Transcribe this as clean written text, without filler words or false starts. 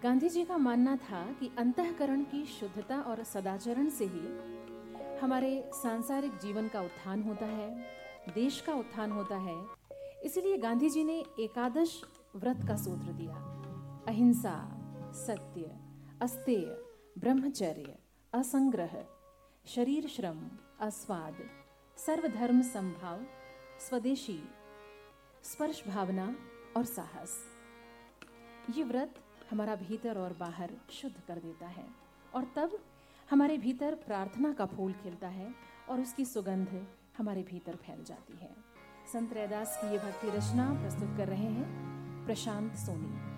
गांधी जी का मानना था कि अंतःकरण की शुद्धता और सदाचरण से ही हमारे सांसारिक जीवन का उत्थान होता है, देश का उत्थान होता है। इसलिए गांधी जी ने एकादश व्रत का सूत्र दिया। अहिंसा, सत्य, अस्तेय, ब्रह्मचर्य, असंग्रह, शरीर श्रम, अस्वाद, सर्वधर्म समभाव, स्वदेशी, स्पर्श भावना और साहस। ये व्रत हमारा भीतर और बाहर शुद्ध कर देता है और तब हमारे भीतर प्रार्थना का फूल खिलता है और उसकी सुगंध हमारे भीतर फैल जाती है। संत रैदास की ये भक्ति रचना प्रस्तुत कर रहे हैं प्रशांत सोनी।